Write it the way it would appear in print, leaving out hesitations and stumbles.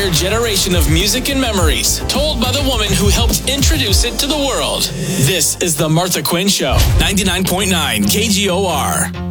entire generation of music and memories, told by the woman who helped introduce it to the world. This is The Martha Quinn Show, 99.9 KGOR.